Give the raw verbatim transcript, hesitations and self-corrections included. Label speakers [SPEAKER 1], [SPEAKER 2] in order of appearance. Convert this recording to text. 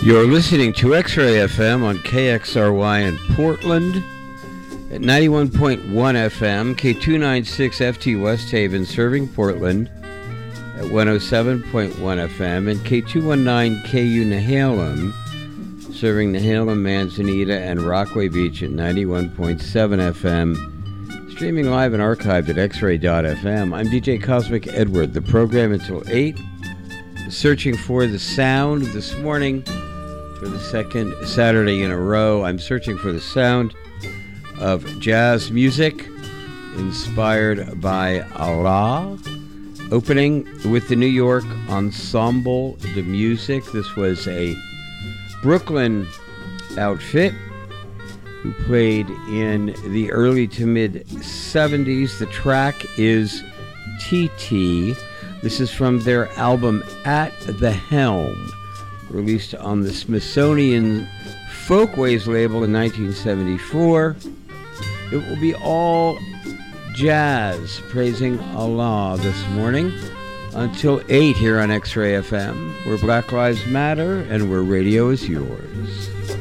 [SPEAKER 1] You're listening to X-Ray F M on K X R Y in Portland at ninety-one point one F M, K two ninety-six F T West Haven serving Portland at one oh seven point one F M, and K two nineteen K U Nehalem serving Nehalem, Manzanita, and Rockaway Beach at ninety-one point seven F M. Streaming live and archived at x ray dot f m. I'm D J Cosmic Edward. The program until eight. Searching for the sound this morning for the second Saturday in a row. I'm searching for the sound of jazz music inspired by Allah. Opening with the New York Ensemble de Musique. This was a Brooklyn outfit who played in the early to mid seventies. The track is T T. This is from their album At the Helm, released on the Smithsonian Folkways label in nineteen seventy-four. It will be all jazz, praising Allah this morning until eight here on X-Ray F M, where Black Lives Matter and where radio is yours.